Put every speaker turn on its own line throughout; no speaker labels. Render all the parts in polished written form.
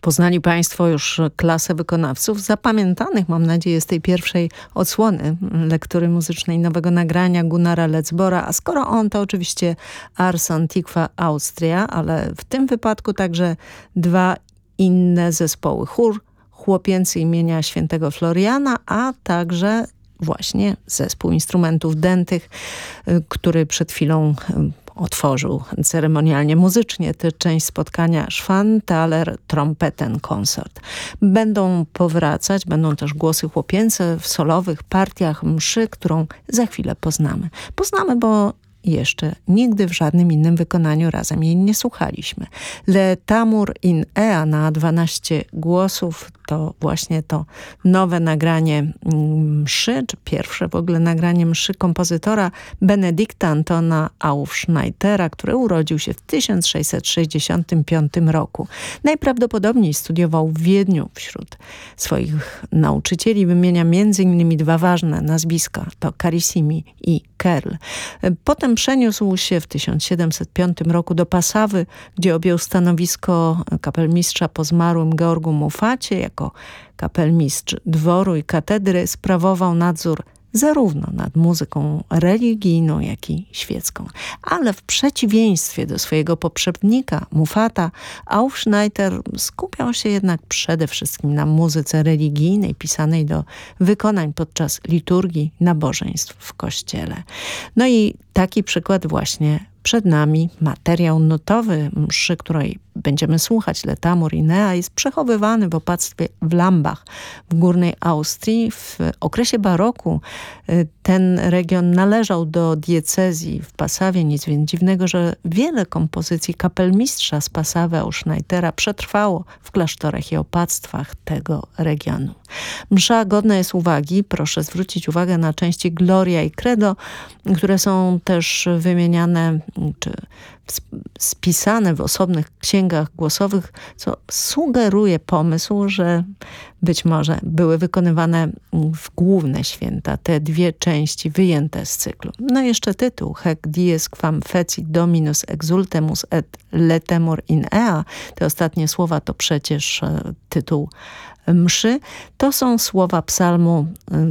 Poznali Państwo już klasę wykonawców zapamiętanych, mam nadzieję, z tej pierwszej odsłony lektury muzycznej nowego nagrania Gunnara Letzbora, a skoro on, to oczywiście Ars Antiqua Austria, ale w tym wypadku także dwa inne zespoły. Chór chłopięcy imienia świętego Floriana, a także właśnie zespół instrumentów dętych, który przed chwilą otworzył ceremonialnie muzycznie tę część spotkania Schwanthaler Trompetenkonsert. Będą powracać, będą też głosy chłopięce w solowych partiach mszy, którą za chwilę poznamy. Poznamy, bo jeszcze nigdy w żadnym innym wykonaniu razem jej nie słuchaliśmy. Le Tamur in Ea na 12 głosów to właśnie to nowe nagranie mszy, czy pierwsze w ogóle nagranie mszy kompozytora Benedykta Antona Aufschneidera, który urodził się w 1665 roku. Najprawdopodobniej studiował w Wiedniu. Wśród swoich nauczycieli wymienia m.in. dwa ważne nazwiska, to Carissimi i Kerl. Potem przeniósł się w 1705 roku do Passawy, gdzie objął stanowisko kapelmistrza po zmarłym Georgu Mufacie. Jako kapelmistrz dworu i katedry sprawował nadzór zarówno nad muzyką religijną, jak i świecką. Ale w przeciwieństwie do swojego poprzednika Mufata, Aufschneider skupiał się jednak przede wszystkim na muzyce religijnej, pisanej do wykonań podczas liturgii nabożeństw w kościele. No i taki przykład właśnie przed nami. Materiał nutowy mszy, której będziemy słuchać, Le Tamur in Ea, jest przechowywany w opactwie w Lambach w Górnej Austrii. W okresie baroku ten region należał do diecezji w Passawie. Nic więc dziwnego, że wiele kompozycji kapelmistrza z Passawy Aufschneidera przetrwało w klasztorach i opactwach tego regionu. Msza godna jest uwagi. Proszę zwrócić uwagę na części Gloria i Credo, które są też wymieniane czy spisane w osobnych księgach głosowych, co sugeruje pomysł, że być może były wykonywane w główne święta, te dwie części wyjęte z cyklu. No i jeszcze tytuł Haec dies quam fecit Dominus exultemus et Le Tamur in Ea. Te ostatnie słowa to przecież tytuł mszy. To są słowa psalmu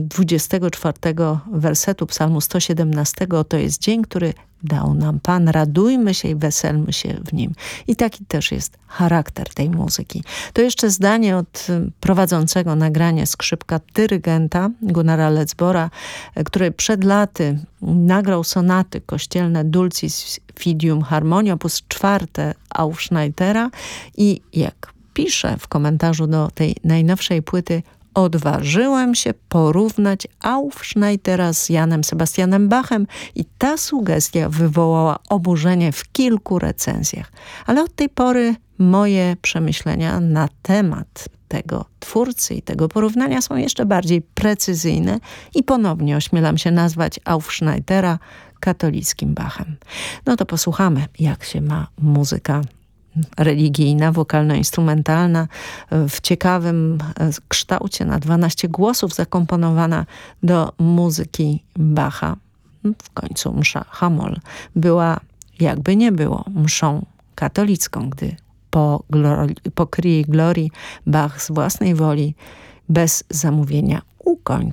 24 wersetu, psalmu 117. To jest dzień, który dał nam Pan, radujmy się i weselmy się w nim. I taki też jest charakter tej muzyki. To jeszcze zdanie od prowadzącego nagranie skrzypka dyrygenta Gunnara Letzbora, który przed laty nagrał sonaty kościelne Dulcis Fidium Harmonia op. 4 Aufschneidera i jak pisze w komentarzu do tej najnowszej płyty, odważyłem się porównać Aufschneidera z Janem Sebastianem Bachem i ta sugestia wywołała oburzenie w kilku recenzjach. Ale od tej pory moje przemyślenia na temat tego twórcy i tego porównania są jeszcze bardziej precyzyjne i ponownie ośmielam się nazwać Aufschneidera katolickim Bachem. No to posłuchamy, jak się ma muzyka religijna, wokalno-instrumentalna w ciekawym kształcie na 12 głosów zakomponowana do muzyki Bacha. W końcu msza Hamol była, jakby nie było, mszą katolicką, gdy po Kyrie Glorii Bach z własnej woli, bez zamówienia ukończył